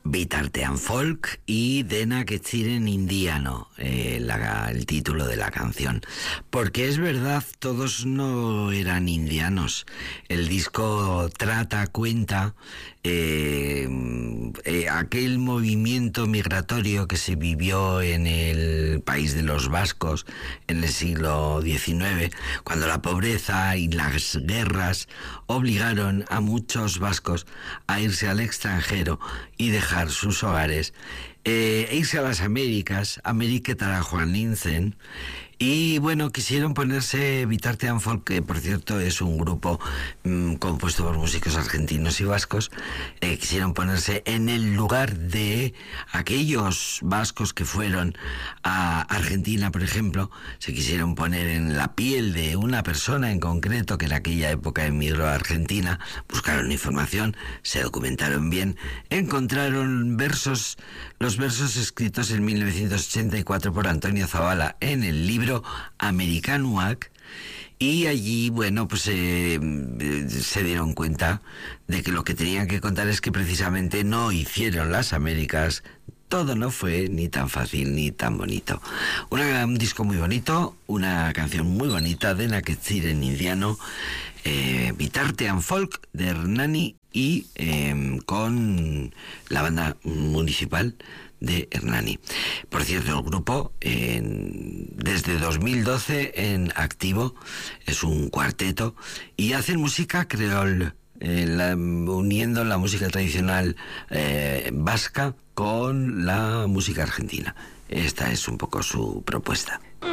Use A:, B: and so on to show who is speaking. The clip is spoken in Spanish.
A: Bitartean Folk y Dena Ketziren Indiano, el título de la canción. Porque es verdad, todos no eran indianos. El disco cuenta aquel movimiento migratorio que se vivió en el país de los vascos en el siglo XIX, cuando la pobreza y las guerras obligaron a muchos vascos a irse al extranjero y dejar sus hogares, irse a las Américas, Ameriketara joan nintzen. Y bueno, quisieron ponerse Bitartean Folk, que por cierto es un grupo compuesto por músicos argentinos y vascos. Quisieron ponerse en el lugar de aquellos vascos que fueron a Argentina, por ejemplo. Se quisieron poner en la piel de una persona en concreto que en aquella época emigró a Argentina. Buscaron información, se documentaron bien, encontraron los versos escritos en 1984 por Antonio Zabala en el libro Americanuak, y allí, bueno, pues se dieron cuenta de que lo que tenían que contar es que precisamente no hicieron las Américas. Todo no fue ni tan fácil ni tan bonito. Un disco muy bonito, una canción muy bonita de Dena Ketziren Indiano, Bitartean Folk de Hernani, y con la banda municipal de Hernani. Por cierto, el grupo desde 2012 en activo, es un cuarteto y hacen música creol, uniendo la música tradicional vasca con la música argentina. Esta es un poco su propuesta.